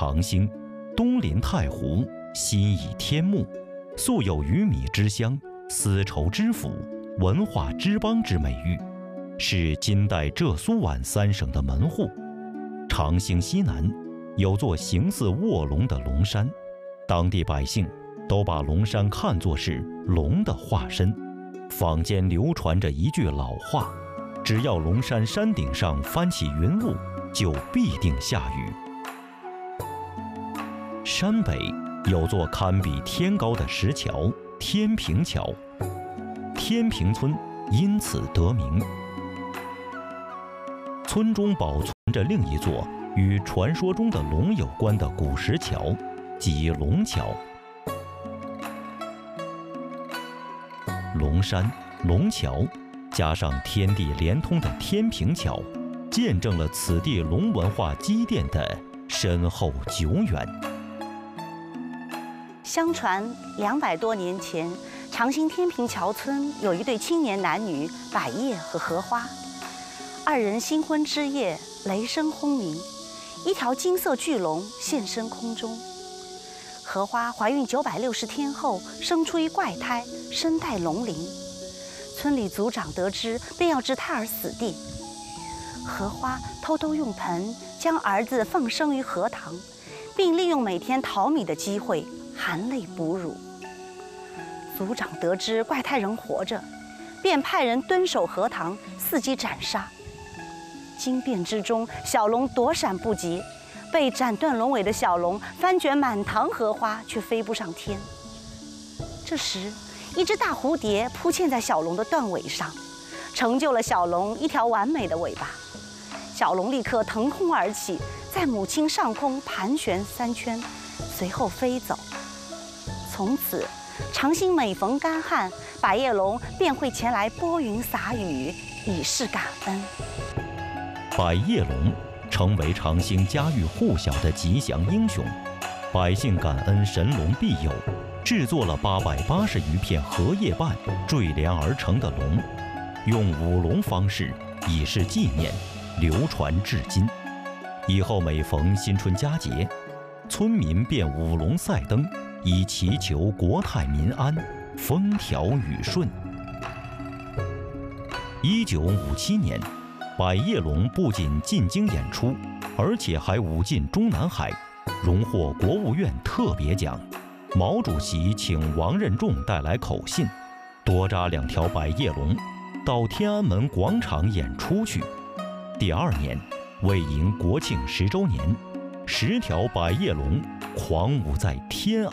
长兴，东临太湖，西倚天目，素有鱼米之乡、丝绸之府、文化之邦之美誉，是金代浙苏皖3省的门户。长兴西南有座形似卧龙的龙山，当地百姓都把龙山看作是龙的化身。坊间流传着一句老话：只要龙山山顶上翻起云雾，就必定下雨。山北有座堪比天高的石桥——天平桥，天平村因此得名。村中保存着另一座与传说中的龙有关的古石桥，即龙桥。龙山、龙桥，加上天地连通的天平桥，见证了此地龙文化积淀的深厚久远。 相传200多年前，长兴天平桥村有一对青年男女百叶和荷花，二人新婚之夜，雷声轰鸣，一条金色巨龙现身空中。荷花怀孕960天后，生出一怪胎，身带龙鳞。村里族长得知，便要置胎儿死地。荷花偷偷用盆将儿子放生于荷塘，并利用每天淘米的机会含泪哺乳。族长得知怪胎仍活着，便派人蹲守荷塘，伺机斩杀。惊变之中，小龙躲闪不及，被斩断龙尾的小龙翻卷满塘荷花，却飞不上天。这时，一只大蝴蝶扑嵌在小龙的断尾上，成就了小龙一条完美的尾巴。小龙立刻腾空而起，在母亲上空盘旋3圈，随后飞走。从此，长兴每逢干旱，百叶龙便会前来拨云洒雨，以示感恩。 百叶龙成为长兴家喻户晓的吉祥英雄，百姓感恩神龙庇佑，制作了880余片荷叶瓣坠连而成的龙，用舞龙方式以示纪念，流传至今。以后每逢新春佳节，村民便舞龙赛灯，以祈求国泰民安、风调雨顺。1957年，百叶龙不仅进京演出，而且还舞进中南海，荣获国务院特别奖。毛主席请王任重带来口信，多扎2条百叶龙到天安门广场演出去。第2年，为迎国庆10周年，10条百叶龙狂舞在天安